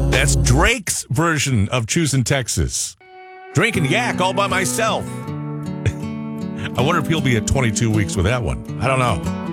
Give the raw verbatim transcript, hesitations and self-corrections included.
That's Drake's version of Choosing Texas. Drinking yak all by myself. I wonder if he'll be at twenty-two weeks with that one. I don't know.